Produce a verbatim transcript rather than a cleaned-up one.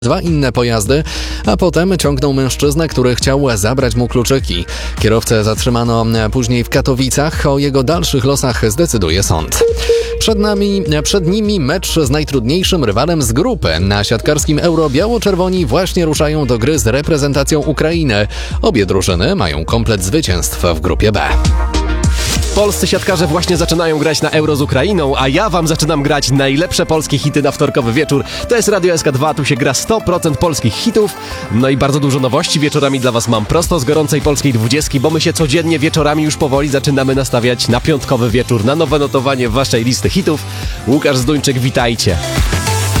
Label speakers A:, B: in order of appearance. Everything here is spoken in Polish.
A: Dwa inne pojazdy, a potem ciągnął mężczyznę, który chciał zabrać mu kluczyki. Kierowcę zatrzymano później w Katowicach, o jego dalszych losach zdecyduje sąd. Przed nami, przed nimi mecz z najtrudniejszym rywalem z grupy. Na siatkarskim Euro biało-czerwoni właśnie ruszają do gry z reprezentacją Ukrainy. Obie drużyny mają komplet zwycięstw w grupie B.
B: Polscy siatkarze właśnie zaczynają grać na Euro z Ukrainą, a ja wam zaczynam grać najlepsze polskie hity na wtorkowy wieczór. To jest Radio S K dwa, tu się gra sto procent polskich hitów. No i bardzo dużo nowości wieczorami dla was mam prosto z gorącej polskiej dwudziestki, bo my się codziennie wieczorami już powoli zaczynamy nastawiać na piątkowy wieczór, na nowe notowanie waszej listy hitów. Łukasz Zduńczyk, witajcie.